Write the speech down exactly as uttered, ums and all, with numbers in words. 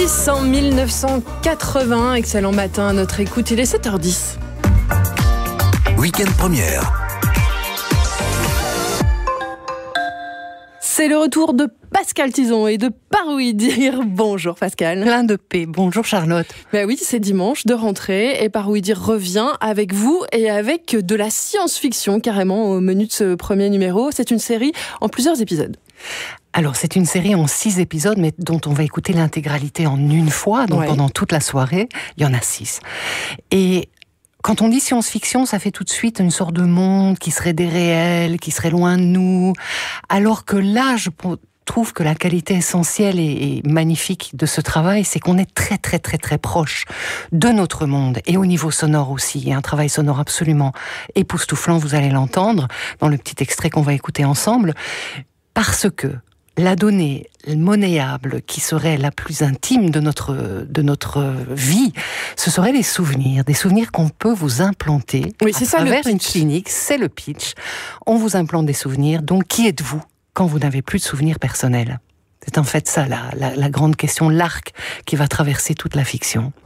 En mille neuf cent quatre-vingts, excellent matin à notre écoute, il est sept heures dix. Week-end première. C'est le retour de Pascal Tison et de Par ouï dire. Bonjour Pascal. Plein de paix. Bonjour Charlotte. Ben oui, c'est dimanche de rentrée et Par ouï dire revient avec vous et avec de la science-fiction carrément au menu de ce premier numéro. C'est une série en plusieurs épisodes. Alors, c'est une série en six épisodes, mais dont on va écouter l'intégralité en une fois, donc ouais. Pendant toute la soirée. Il y en a six. Et quand on dit science-fiction, ça fait tout de suite une sorte de monde qui serait des réels, qui serait loin de nous. Alors que là, je trouve que la qualité essentielle et magnifique de ce travail, c'est qu'on est très, très, très, très proche de notre monde. Et au niveau sonore aussi. Il y a un travail sonore absolument époustouflant, vous allez l'entendre dans le petit extrait qu'on va écouter ensemble. Parce que la donnée monnayable qui serait la plus intime de notre, de notre vie, ce seraient les souvenirs, des souvenirs qu'on peut vous implanter oui, c'est à ça, travers le une clinique, c'est le pitch. On vous implante des souvenirs, donc qui êtes-vous quand vous n'avez plus de souvenirs personnels ? C'est en fait ça, la, la, la grande question, l'arc qui va traverser toute la fiction.